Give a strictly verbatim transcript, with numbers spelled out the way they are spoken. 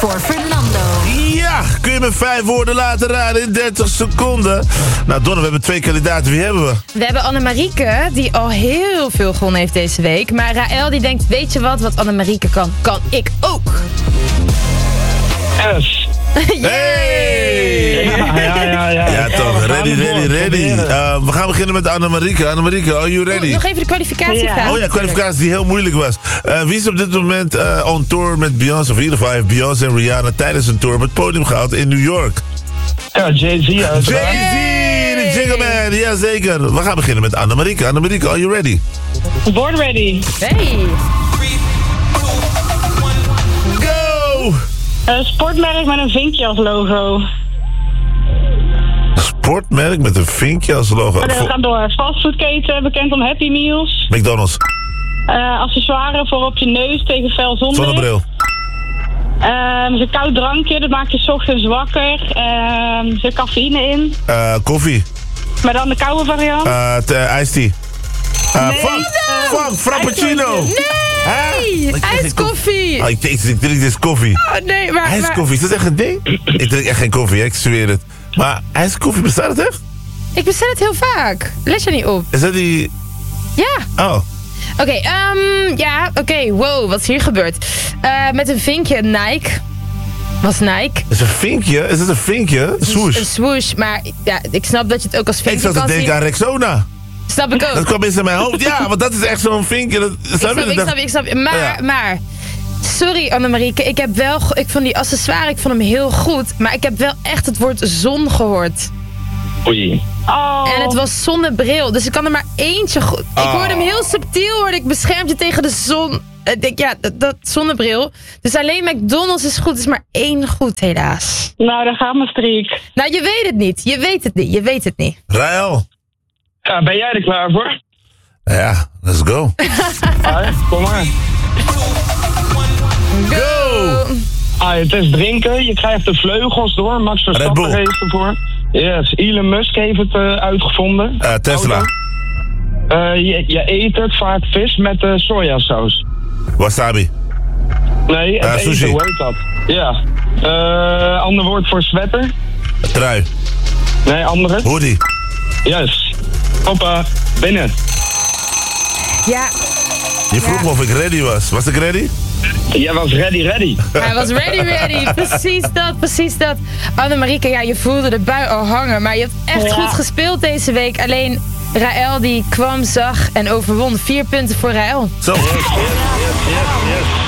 voor Fernando. Ja, kun je me vijf woorden laten raden in dertig seconden? Nou, Donne, we hebben twee kandidaten. Wie hebben we? We hebben Annemarieke, die al heel veel gewonnen heeft deze week. Maar Raël die denkt, weet je wat, wat Annemarieke kan, kan ik ook. S. Hey! Ja, ja, ja. Ja, Ja, toch. we gaan Ready, ervoor. ready, ready. Proberen. Uh, we gaan beginnen met Annemarieke. Annemarieke, are you ready? Nog even de kwalificatievraag. Oh ja, kwalificatie die heel moeilijk was. Uh, wie is op dit moment uh, on tour met Beyoncé? Of in ieder geval heeft Beyoncé en Rihanna tijdens een tour op het podium gehaald in New York. Ja, Jay-Z uiteraard. Jay-Z, de Jingle Man. Jazeker. We gaan beginnen met Annemarieke. Annemarieke, are you ready? Born ready. Hey. Go! Een sportmerk met een vinkje als logo. Sportmerk met een vinkje als logo. We Vo- gaan door. Fastfoodketen, bekend om Happy Meals. McDonald's. Uh, accessoires voor op je neus tegen fel zonlicht. Zonnebril. Um, een koud drankje, dat maakt je 's ochtends wakker. Um, er zit cafeïne in. Uh, koffie. Maar dan de koude variant. Uh, t- uh, iced tea. Uh, Nee, fuck, no. fuck, frappuccino. Nee, Ik drink ijskoffie. Oh, ik, ik, ik drink dus koffie. Oh nee, maar... maar IJskoffie, is dat echt een ding? Ik drink echt geen koffie, ik zweer het. Maar ijskoffie, bestaat het echt? ik bestel het heel vaak. Let je niet op. Is dat die... Ja. Oh. Oké, okay, um, ja, oké, okay, wow, wat is hier gebeurd? Uh, met een vinkje, Nike. Was Nike. Is een vinkje? Is het een vinkje? Een swoosh. Een swoosh, maar ja, ik snap dat je het ook als vinkje Ik zat te kan zien. denken aan Rexona. Snap ik ook. Dat kwam eens in mijn hoofd. Ja, want dat is echt zo'n vinkje. Dat, Ik snap, ik snap, ik snap. Maar, Ja. maar... Sorry Annemarieke, ik heb wel... Ik vond die accessoire, ik vond hem heel goed. Maar ik heb wel echt het woord zon gehoord. Oei. Oh. En het was zonnebril, dus ik kan er maar eentje goed... Ik Oh. hoorde hem heel subtiel, hoorde ik beschermd je tegen de zon. Ik denk, ja, dat, dat zonnebril. Dus alleen McDonald's is goed, is maar één goed helaas. Nou, daar gaat mijn streak. Nou, je weet het niet, je weet het niet, je weet het niet. Raël. Ja, ben jij er klaar voor? Ja, let's go. Ah, kom maar. Go! Ah, het is drinken. Je krijgt de vleugels door. Max Red Verstappen Bull. heeft ervoor. Yes, Elon Musk heeft het uh, uitgevonden. Uh, Tesla. Auto. Uh, je, je eet het vaak vis met uh, sojasaus. Wasabi. Nee, het Uh, eten, sushi. hoe heet dat? Ja. Uh, ander woord voor sweater? Trui. Nee, andere? Hoodie. Yes. Hoppa, binnen. Ja, Je vroeg Ja. me of ik ready was. Was ik ready? Jij was ready, ready. hij was ready, ready. Precies dat, precies dat. Annemarieke, ja, je voelde de bui al hangen. Maar je hebt echt Ja. goed gespeeld deze week. Alleen Raël die kwam, zag en overwon. Vier punten voor Raël. Zo. Yes, yes, yes, yes.